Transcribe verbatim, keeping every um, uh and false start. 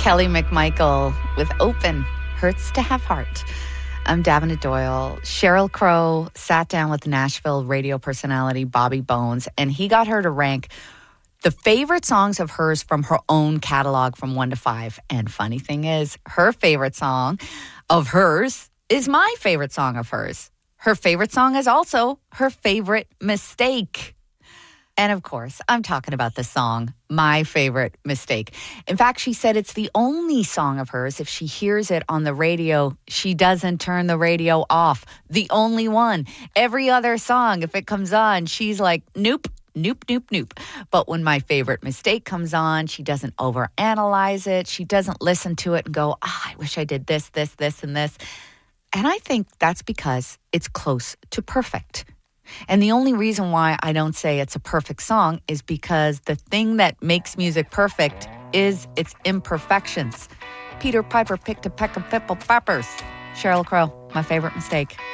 Kelly McMichael with Open, Hurts to Have Heart. I'm Davina Doyle. Sheryl Crow sat down with Nashville radio personality Bobby Bones, and he got her to rank the favorite songs of hers from her own catalog from one to five. And funny thing is, her favorite song of hers is my favorite song of hers. Her favorite song is also her favorite mistake. And of course, I'm talking about the song, My Favorite Mistake. In fact, she said it's the only song of hers, if she hears it on the radio, she doesn't turn the radio off. The only one. Every other song, if it comes on, she's like, nope, nope, nope, nope. But when My Favorite Mistake comes on, she doesn't overanalyze it. She doesn't listen to it and go, ah, I wish I did this, this, this, and this. And I think that's because it's close to perfect. And the only reason why I don't say it's a perfect song is because the thing that makes music perfect is its imperfections. Peter Piper picked a peck of pimple peppers. Sheryl Crow, My Favorite Mistake.